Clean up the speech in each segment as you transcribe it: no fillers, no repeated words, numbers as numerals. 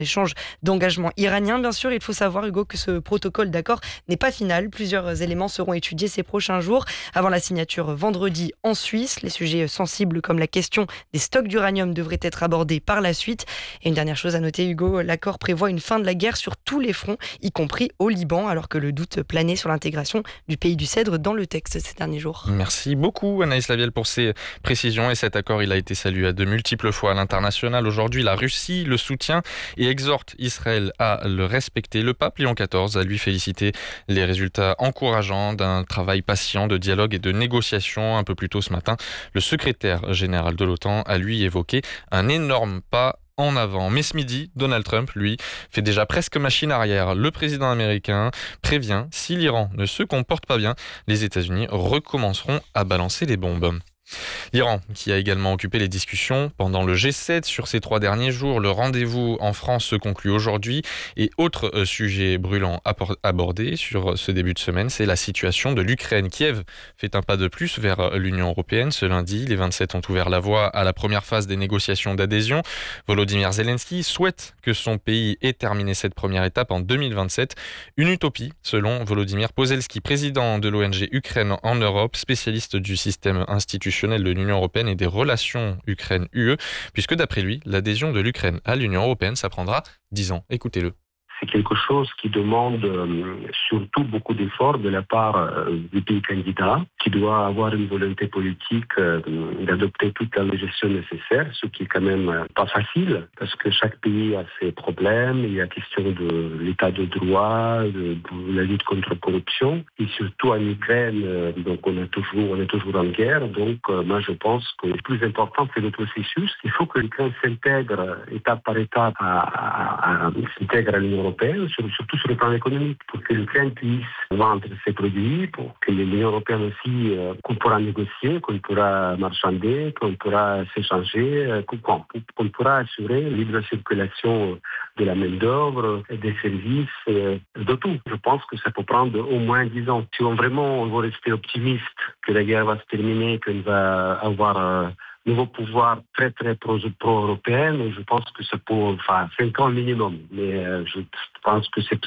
échange d'engagement iranien. Bien sûr, il faut savoir, Hugo, que ce protocole d'accord n'est pas final. Plusieurs éléments seront étudiés ces prochains jours avant la signature vendredi en Suisse. Les sujets sensibles comme la question des stocks d'uranium devraient être abordés par la suite. Et une dernière chose à noter, Hugo, l'accord prévoit une fin de la guerre sur tous les fronts, y compris au Liban, alors que le doute planait sur l'intégration du pays du Cèdre dans le texte ces derniers jours. Merci beaucoup Anaïs Lavielle pour ces précisions. Et cet accord, il a été salué à de multiples fois à l'international. Aujourd'hui, la Russie le soutient et exhorte Israël à le respecter. Le pape Léon XIV a lui félicité les résultats encourageants d'un travail patient de dialogue et de négociation. Un peu plus tôt ce matin, le secrétaire général de l'OTAN a lui évoqué un énorme pas en avant. Mais ce midi, Donald Trump, lui, fait déjà presque machine arrière. Le président américain prévient, si l'Iran ne se comporte pas bien, les États-Unis recommenceront à balancer les bombes. L'Iran, qui a également occupé les discussions pendant le G7 sur ces 3 derniers jours. Le rendez-vous en France se conclut aujourd'hui. Et autre sujet brûlant abordé sur ce début de semaine, c'est la situation de l'Ukraine. Kiev fait un pas de plus vers l'Union européenne. Ce lundi, les 27 ont ouvert la voie à la première phase des négociations d'adhésion. Volodymyr Zelensky souhaite que son pays ait terminé cette première étape en 2027. Une utopie, selon Volodymyr Pozelski, président de l'ONG Ukraine en Europe, spécialiste du système institutionnel de l'Union européenne et des relations Ukraine-UE, puisque d'après lui, l'adhésion de l'Ukraine à l'Union européenne, ça prendra 10 ans. Écoutez-le. C'est quelque chose qui demande surtout beaucoup d'efforts de la part du pays candidat, qui doit avoir une volonté politique d'adopter toute la législation nécessaire, ce qui est quand même pas facile, parce que chaque pays a ses problèmes. Il y a question de l'état de droit, de la lutte contre la corruption, et surtout en Ukraine, donc on est toujours en guerre. Donc moi je pense que le plus important c'est le processus. Il faut que l'Ukraine s'intègre étape par étape s'intègre à l'Union européenne, surtout sur le plan économique, pour que l'Ukraine puisse vendre ses produits, pour que l'Union européenne aussi, qu'on pourra négocier, qu'on pourra marchander, qu'on pourra s'échanger, qu'on pourra assurer la libre circulation de la main-d'œuvre, des services, de tout. Je pense que ça peut prendre au moins 10 ans. Si on veut rester optimiste que la guerre va se terminer, qu'on va avoir nouveau pouvoir très très pro-européen, je pense que ça peut, 5 ans minimum. Mais je pense que ça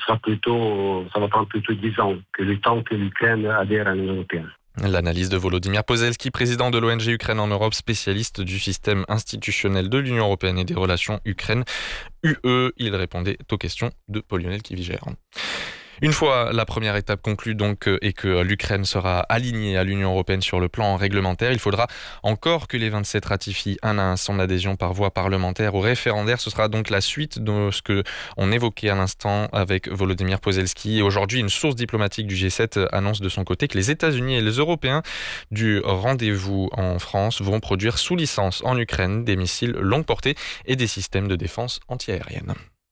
va prendre plutôt 10 ans, que le temps que l'Ukraine adhère à l'Union européenne. L'analyse de Volodymyr Pozelski, président de l'ONG Ukraine en Europe, spécialiste du système institutionnel de l'Union européenne et des relations Ukraine-UE. Il répondait aux questions de Paul-Lionel Kivigère. Une fois la première étape conclue donc et que l'Ukraine sera alignée à l'Union européenne sur le plan réglementaire, il faudra encore que les 27 ratifient un à un son adhésion par voie parlementaire ou référendaire. Ce sera donc la suite de ce que on évoquait à l'instant avec Volodymyr Pozelski. Et aujourd'hui, une source diplomatique du G7 annonce de son côté que les États-Unis et les Européens du rendez-vous en France vont produire sous licence en Ukraine des missiles longue portée et des systèmes de défense antiaérienne.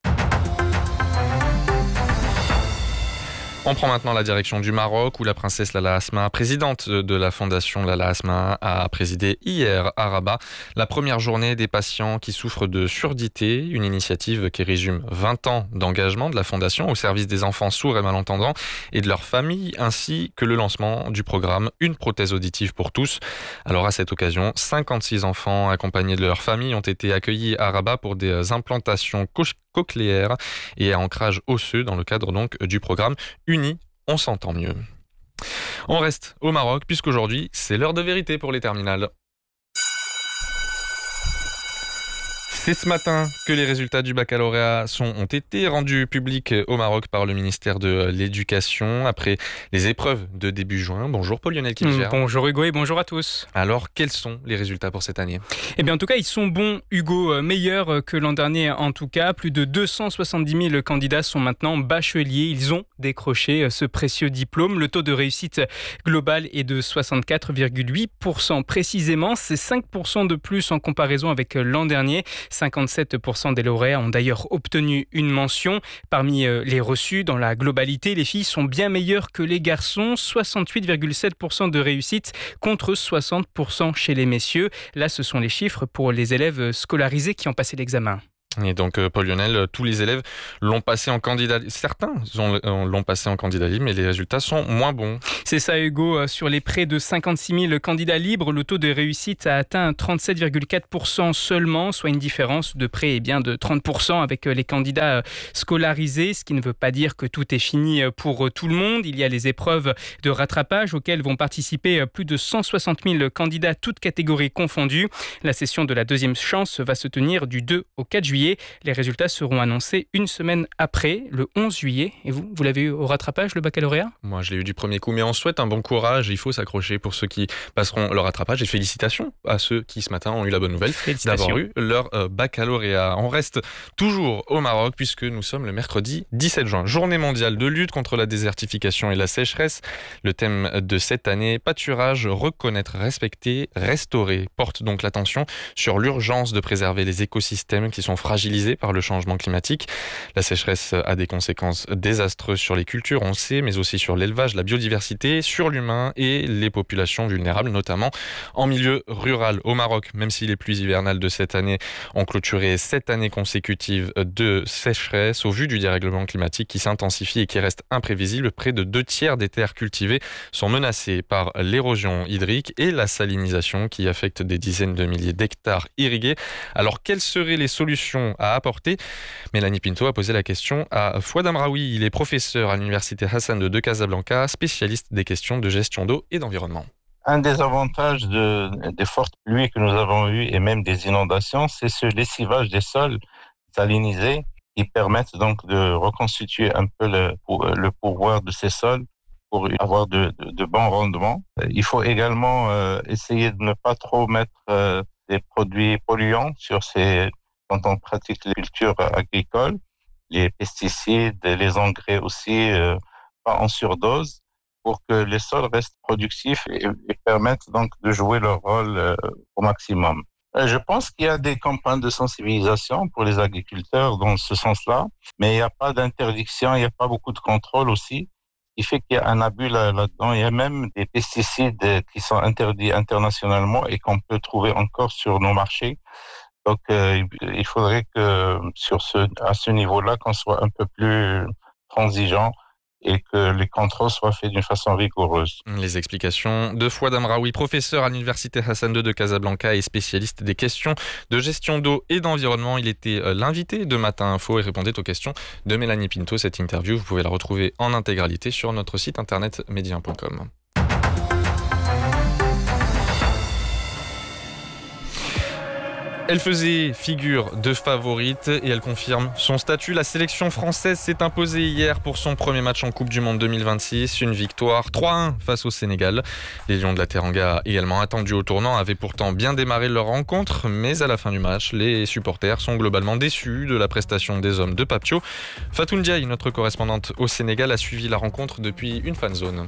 On prend maintenant la direction du Maroc où la princesse Lala Asma, présidente de la fondation Lala Asma, a présidé hier à Rabat la première journée des patients qui souffrent de surdité, une initiative qui résume 20 ans d'engagement de la fondation au service des enfants sourds et malentendants et de leurs familles, ainsi que le lancement du programme Une prothèse auditive pour tous. Alors à cette occasion, 56 enfants accompagnés de leurs familles ont été accueillis à Rabat pour des implantations cochléaire et à ancrage osseux dans le cadre donc du programme Uni, on s'entend mieux. On reste au Maroc puisqu'aujourd'hui c'est l'heure de vérité pour les terminales. C'est ce matin que les résultats du baccalauréat ont été rendus publics au Maroc par le ministère de l'Éducation après les épreuves de début juin. Bonjour Paul-Lionel Kivigère. Bonjour Hugo et bonjour à tous. Alors, quels sont les résultats pour cette année ? Eh bien en tout cas, ils sont bons Hugo, meilleurs que l'an dernier en tout cas. Plus de 270 000 candidats sont maintenant bacheliers. Ils ont décroché ce précieux diplôme. Le taux de réussite global est de 64,8% précisément. C'est 5% de plus en comparaison avec l'an dernier. 57% des lauréats ont d'ailleurs obtenu une mention. Parmi les reçus, dans la globalité, les filles sont bien meilleures que les garçons. 68,7% de réussite contre 60% chez les messieurs. Là, ce sont les chiffres pour les élèves scolarisés qui ont passé l'examen. Et donc, Paul Lionel, tous les élèves l'ont passé en candidat. Certains l'ont passé en candidat libre, mais les résultats sont moins bons. C'est ça, Hugo. Sur les près de 56 000 candidats libres, le taux de réussite a atteint 37,4% seulement, soit une différence de près de 30% avec les candidats scolarisés, ce qui ne veut pas dire que tout est fini pour tout le monde. Il y a les épreuves de rattrapage auxquelles vont participer plus de 160 000 candidats, toutes catégories confondues. La session de la deuxième chance va se tenir du 2 au 4 juillet. Les résultats seront annoncés une semaine après, le 11 juillet. Et vous l'avez eu au rattrapage, le baccalauréat ? Moi, je l'ai eu du premier coup, mais on souhaite un bon courage. Il faut s'accrocher pour ceux qui passeront leur rattrapage. Et félicitations à ceux qui, ce matin, ont eu la bonne nouvelle d'avoir eu leur baccalauréat. On reste toujours au Maroc, puisque nous sommes le mercredi 17 juin. Journée mondiale de lutte contre la désertification et la sécheresse. Le thème de cette année, pâturage, reconnaître, respecter, restaurer, porte donc l'attention sur l'urgence de préserver les écosystèmes qui sont fragilisés par le changement climatique. La sécheresse a des conséquences désastreuses sur les cultures, on le sait, mais aussi sur l'élevage, la biodiversité, sur l'humain et les populations vulnérables, notamment en milieu rural. Au Maroc, même si les pluies hivernales de cette année ont clôturé 7 années consécutives de sécheresse, au vu du dérèglement climatique qui s'intensifie et qui reste imprévisible, près de 2/3 des terres cultivées sont menacées par l'érosion hydrique et la salinisation qui affecte des dizaines de milliers d'hectares irrigués. Alors, quelles seraient les solutions à apporter? Mélanie Pinto a posé la question à Fouad Amraoui. Il est professeur à l'université Hassan II de Casablanca, spécialiste des questions de gestion d'eau et d'environnement. Un des avantages des fortes pluies que nous avons eues et même des inondations, c'est ce lessivage des sols salinisés qui permettent donc de reconstituer un peu le pouvoir de ces sols pour avoir de bons rendements. Il faut également essayer de ne pas trop mettre des produits polluants quand on pratique les cultures agricoles, les pesticides, les engrais aussi, pas en surdose, pour que les sols restent productifs et permettent donc de jouer leur rôle au maximum. Je pense qu'il y a des campagnes de sensibilisation pour les agriculteurs dans ce sens-là, mais il n'y a pas d'interdiction, il n'y a pas beaucoup de contrôle aussi, ce qui fait qu'il y a un abus là-dedans. Il y a même des pesticides qui sont interdits internationalement et qu'on peut trouver encore sur nos marchés. Donc, il faudrait que à ce niveau-là, qu'on soit un peu plus transigeant et que les contrôles soient faits d'une façon rigoureuse. Les explications de Fouad Amraoui, professeur à l'université Hassan II de Casablanca et spécialiste des questions de gestion d'eau et d'environnement. Il était l'invité de Matin Info et répondait aux questions de Mélanie Pinto. Cette interview, vous pouvez la retrouver en intégralité sur notre site internet média1.com. Elle faisait figure de favorite et elle confirme son statut. La sélection française s'est imposée hier pour son premier match en Coupe du Monde 2026. Une victoire 3-1 face au Sénégal. Les Lions de la Teranga, également attendus au tournant, avaient pourtant bien démarré leur rencontre. Mais à la fin du match, les supporters sont globalement déçus de la prestation des hommes de Papio. Fatou Ndiaye, notre correspondante au Sénégal, a suivi la rencontre depuis une fan zone.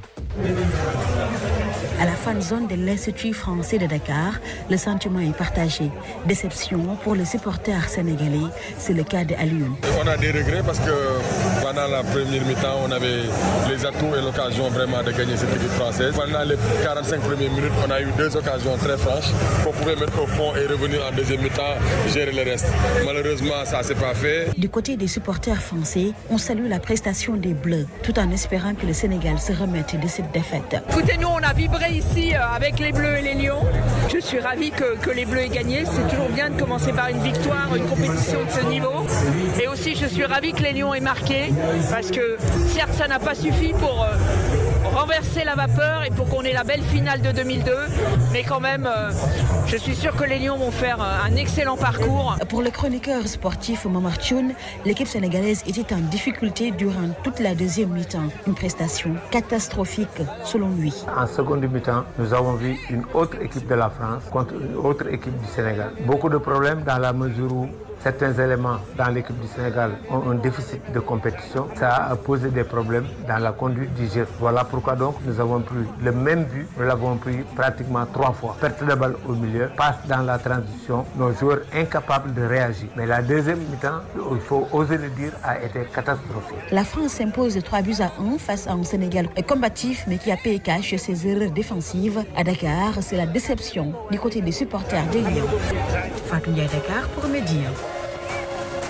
À la fan zone de l'Institut français de Dakar, le sentiment est partagé. Déception pour les supporters sénégalais, c'est le cas de Alioune. On a des regrets parce que pendant la première mi-temps, on avait les atouts et l'occasion vraiment de gagner cette équipe française. Pendant les 45 premières minutes, on a eu 2 occasions très franches qu'on pouvait mettre au fond et revenir en deuxième mi-temps, gérer le reste. Malheureusement, ça ne s'est pas fait. Du côté des supporters français, on salue la prestation des Bleus, tout en espérant que le Sénégal se remette de cette défaite. Écoutez, nous, on a vibré ici avec les Bleus et les Lions. Je suis ravie que les Bleus aient gagné. C'est toujours bien de commencer par une victoire, une compétition de ce niveau. Et aussi, je suis ravie que les Lions aient marqué, parce que certes, ça n'a pas suffi pour renverser la vapeur et pour qu'on ait la belle finale de 2002. Mais quand même, je suis sûre que les Lions vont faire un excellent parcours. Pour le chroniqueur sportif Momar Thioune, l'équipe sénégalaise était en difficulté durant toute la deuxième mi-temps. Une prestation catastrophique selon lui. En seconde mi-temps, nous avons vu une autre équipe de la France contre une autre équipe du Sénégal. Beaucoup de problèmes dans la mesure où certains éléments dans l'équipe du Sénégal ont un déficit de compétition. Ça a posé des problèmes dans la conduite du jeu. Voilà pourquoi donc nous avons pris le même but. Nous l'avons pris pratiquement 3 fois. Perte de balle au milieu, passe dans la transition, nos joueurs incapables de réagir. Mais la deuxième mi-temps, il faut oser le dire, a été catastrophique. La France s'impose 3-1 face à un Sénégal combatif mais qui a payé cash ses erreurs défensives. À Dakar, c'est la déception du côté des supporters des Lions. Fatou Ndiaye, Dakar pour Média.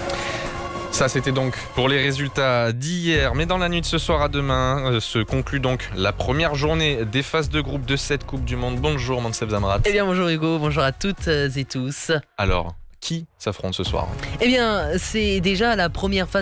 Ça, c'était donc pour les résultats d'hier. Mais dans la nuit de ce soir à demain, se conclut donc la première journée des phases de groupe de cette Coupe du Monde. Bonjour, Mansef Zamrat. Eh bien, bonjour Hugo, bonjour à toutes et tous. Alors, qui s'affronte ce soir ? Eh bien, c'est déjà la première phase